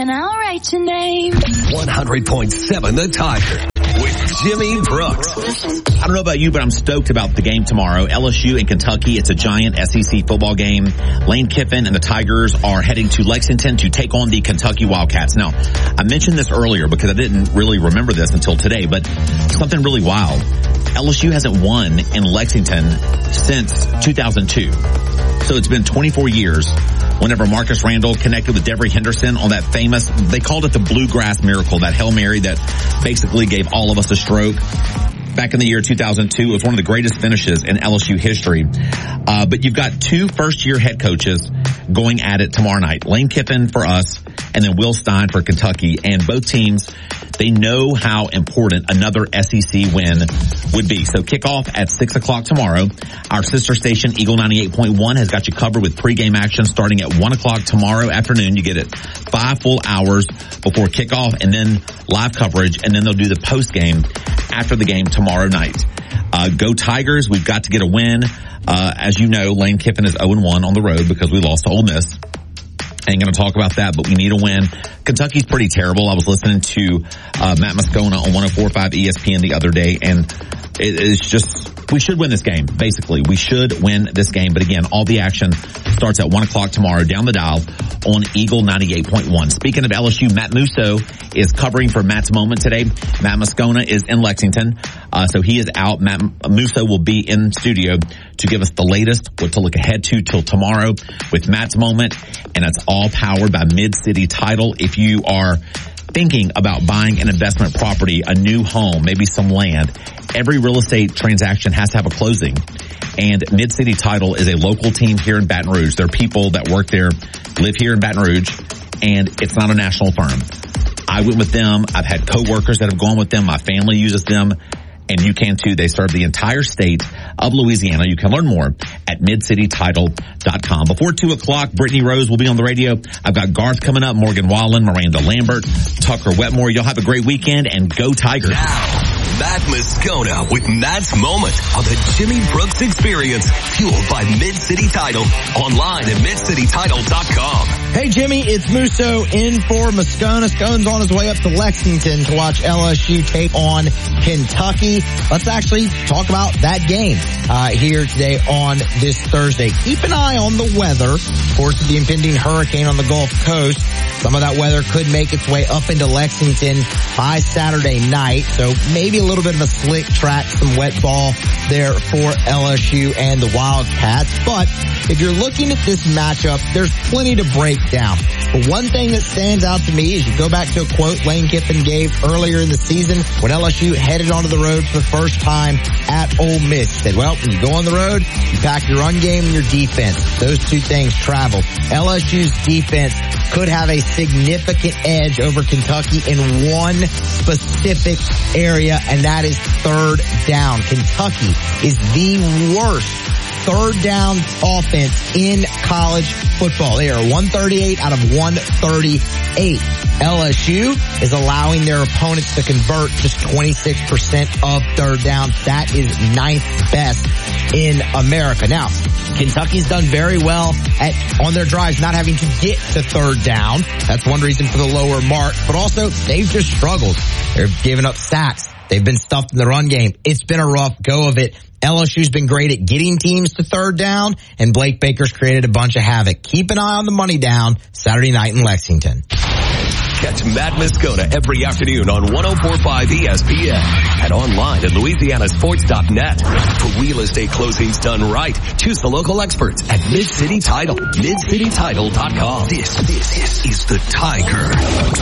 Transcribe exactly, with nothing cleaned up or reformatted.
and I'll write your name. one hundred point seven The Tiger with Jimmy Brooks. I don't know about you, but I'm stoked about the game tomorrow. L S U and Kentucky. It's a giant S E C football game. Lane Kiffin and the Tigers are heading to Lexington to take on the Kentucky Wildcats. Now, I mentioned this earlier because I didn't really remember this until today, but something really wild. L S U hasn't won in Lexington since two thousand two. So it's been twenty-four years whenever Marcus Randall connected with Devery Henderson on that famous, they called it the Bluegrass Miracle, that Hail Mary that basically gave all of us a stroke. Back in the year two thousand two, it was one of the greatest finishes in L S U history. Uh, but you've got two first-year head coaches going at it tomorrow night. Lane Kiffin for us, and then Will Stein for Kentucky. And both teams, they know how important another S E C win would be. So kickoff at six o'clock tomorrow. Our sister station, Eagle ninety-eight point one, has got you covered with pregame action starting at one o'clock tomorrow afternoon. You get it five full hours before kickoff, and then live coverage, and then they'll do the postgame after the game tomorrow night. Uh, go Tigers. We've got to get a win. Uh, as you know, Lane Kiffin is oh and one on the road because we lost to Ole Miss. Ain't going to talk about that, but we need a win. Kentucky's pretty terrible. I was listening to uh, Matt Moscona on one oh four point five E S P N the other day, and it, it's just, we should win this game, basically. We should win this game. But again, all the action starts at one o'clock tomorrow down the dial on Eagle ninety-eight point one. Speaking of L S U, Matt Musso is covering for Matt's Moment today. Matt Moscona is in Lexington, uh, so he is out. Matt Musso will be in studio to give us the latest, what to look ahead to till tomorrow with Matt's Moment, and it's all powered by Mid-City Title. If you are thinking about buying an investment property, a new home, maybe some land, every real estate transaction has to have a closing. And Mid-City Title is a local team here in Baton Rouge. There are people that work there, live here in Baton Rouge, and it's not a national firm. I went with them. I've had coworkers that have gone with them. My family uses them. And you can too. They serve the entire state of Louisiana. You can learn more at mid city title dot com. Before two o'clock, Brittany Rose will be on the radio. I've got Garth coming up, Morgan Wallen, Miranda Lambert, Tucker Wetmore. Y'all have a great weekend and go Tigers. Now, Matt Moscona with Matt's Moment on the Jimmy Brooks Experience, fueled by Mid-City Title, online at mid city title dot com. Hey Jimmy, it's Musso in for Moscona. Scone's on his way up to Lexington to watch L S U take on Kentucky. Let's actually talk about that game uh here today on this Thursday. Keep an eye on the weather. Of course, with the impending hurricane on the Gulf Coast, some of that weather could make its way up into Lexington by Saturday night. So maybe a little bit of a slick track, some wet ball there for L S U and the Wildcats. But if you're looking at this matchup, there's plenty to break down. But one thing that stands out to me is you go back to a quote Lane Kiffin gave earlier in the season when L S U headed onto the road for the first time at Ole Miss. He said, well, when you go on the road, you pack your run game and your defense. Those two things travel. L S U's defense could have a significant edge over Kentucky in one specific area, and that is third down. Kentucky is the worst third down offense in college football. They are one thirty-eight out of one thirty-eight. L S U is allowing their opponents to convert just twenty-six percent of third down. That is ninth best in America. Now, Kentucky's done very well at on their drives not having to get to third down. That's one reason for the lower mark. But also, they've just struggled. They're giving up sacks. They've been stuffed in the run game. It's been a rough go of it. L S U's been great at getting teams to third down, and Blake Baker's created a bunch of havoc. Keep an eye on the money down Saturday night in Lexington. Catch Matt Moscona every afternoon on one oh four point five E S P N and online at louisiana sports dot net. For real estate closings done right, choose the local experts at Mid-City Title, mid city title dot com. This, this, this is the Tiger.